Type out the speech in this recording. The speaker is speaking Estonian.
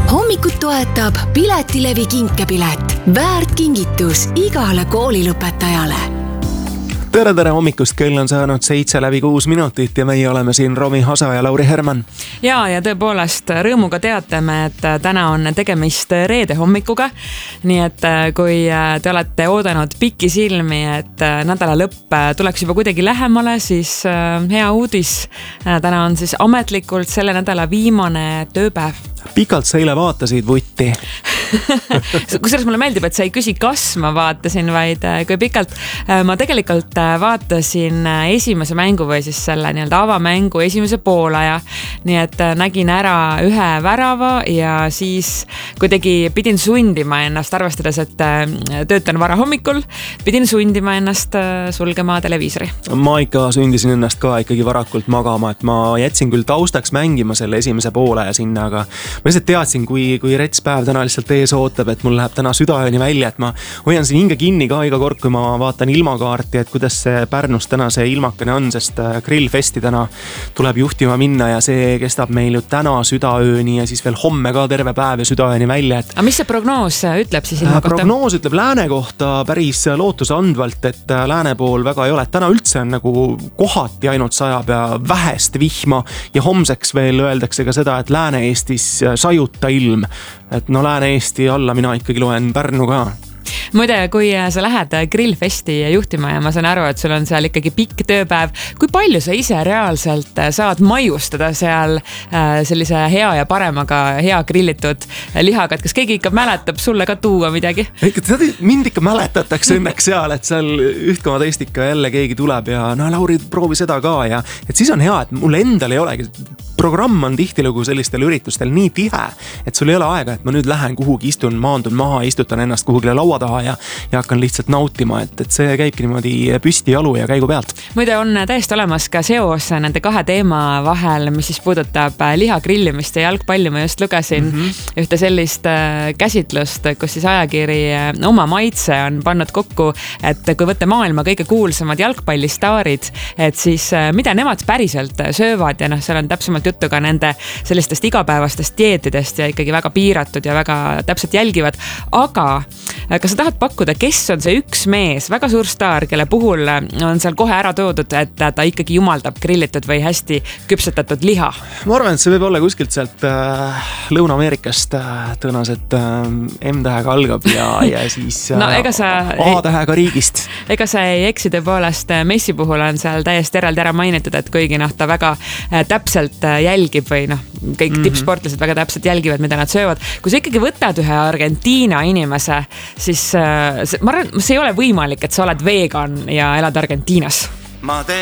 Hommikut toetab Piletilevi kinkepilet. Väärt kingitus igale koolilõpetajale. Tere hommikust, kell on saanud 7:06 ja meie oleme siin Romi Hasa ja Lauri Herman. Ja tõepoolest rõõmuga teatame, et täna on tegemist reede hommikuga. Nii et kui te olete oodanud pikki silmi, et nädala lõpp tuleks juba kuidagi lähemale, siis hea uudis. Täna on siis ametlikult selle nädala viimane tööpäev. Pikalt sa eile vaatasid vutti. Kusjuures mulle meeldib, et sa ei küsi, kas ma vaatasin, vaid kui pikalt. Ma tegelikult vaatasin esimese mängu või siis selle nii-öelda avamängu esimese poolaja. Nii et nägin ära ühe värava ja siis kuidagi pidin sundima ennast, arvestades, et töötan vara hommikul, pidin sundima ennast sulgema televiisori. Ma ikka sundisin ennast ka ikkagi varakult magama, et ma jätsin küll taustaks mängima selle esimese poolaja sinna, aga ma lihtsalt teadsin, kui rets päev täna lihtsalt ees ootab, et mul läheb täna südaööni välja, et ma hoian siin hinge kinni ka iga kord, kui ma vaatan ilmakaarti, et kuidas see Pärnus täna see ilmakene on, sest grillfesti täna tuleb juhtima minna ja see kestab meil ju täna südaööni ja siis veel homme ka terve päev ja südaööni välja. Aga mis see prognoos ütleb siis ilma kohta? Prognoos ütleb lääne kohta päris lootusandvalt, et lääne pool väga ei ole. Täna üldse on nagu kohati ainult sajab ja vähest vihma ja homseks veel öeldakse ka seda, et Lääne-Eestis sajuta ilm. Et no Lääne-Eesti alla mina ikkagi loen Pärnu ka. Muide, kui sa lähed grillfesti juhtima ja ma saan aru, et sul on seal ikkagi pikk tööpäev, kui palju sa ise reaalselt saad maiustada seal sellise hea ja paremaga hea grillitud lihaga, et kas keegi ikka mäletab sulle ka tuua midagi? Mind ikka mäletatakse õnneks seal, et seal üht koma teist ikka jälle keegi tuleb ja no Lauri, proovi seda ka ja et siis on hea, et mul endal ei olegi. Programm on tihtilugu sellistel üritustel nii tihe, et sul ei ole aega, et ma nüüd lähen kuhugi, istun, maandun maha, istutan ennast kuhugile laua taha ja hakkan lihtsalt nautima, et see käibki niimoodi püsti jalu ja käigu pealt. Muide on täiesti olemas ka seos nende kahe teema vahel, mis siis puudutab liha grillimist ja jalgpalli. Ma just lugesin ühte sellist käsitlust, kus siis ajakiri Oma maitse on pannud kokku, et kui võtta maailma kõige kuulsamad jalgpallistaarid, et siis mida nemad päriselt söövad ja seal on täpsemalt juttu ka nende sellistest igapäevastest dieetidest ja ikkagi väga piiratud ja väga täpselt jälgivad. Aga kas sa tahad pakkuda, kes on see üks mees, väga suur staar, kelle puhul on seal kohe ära toodud, et ta ikkagi jumaldab grillitud või hästi küpsetatud liha? Ma arvan, et see võib olla kuskilt sealt Lõuna-Ameerikast tõenäoliselt M-tähega algab ja siis no, A-tähega riigist. Ega sa ei eksi, tõepoolest Messi puhul on seal täiesti eraldi ära mainitud, et kuigi ta väga täpselt jälgib või kõik tippsportlased väga täpselt jälgivad, mida nad söövad. Kui sa ikkagi võtad ühe Argentiina inimese, siis ma arvan, see ei ole võimalik, et sa oled vegan ja elad Argentiinas.